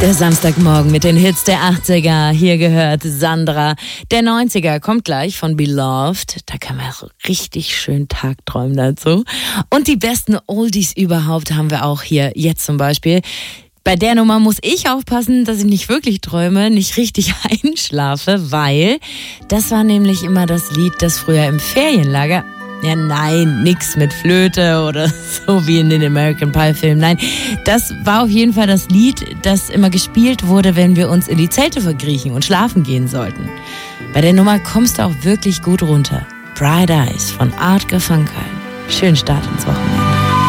Der Samstagmorgen mit den Hits der 80er. Hier gehört Sandra. Der 90er kommt gleich von Beloved. Da kann man so richtig schön tagträumen dazu. Und die besten Oldies überhaupt haben wir auch hier. Jetzt zum Beispiel. Bei der Nummer muss ich aufpassen, dass ich nicht wirklich träume, nicht richtig einschlafe, weil das war nämlich immer das Lied, das früher im Ferienlager... Ja, nein, nix mit Flöte oder so wie in den American Pie Filmen. Nein, das war auf jeden Fall das Lied, das immer gespielt wurde, wenn wir uns in die Zelte verkriechen und schlafen gehen sollten. Bei der Nummer kommst du auch wirklich gut runter. Bright Eyes von Art Garfunkel. Schönen Start ins Wochenende.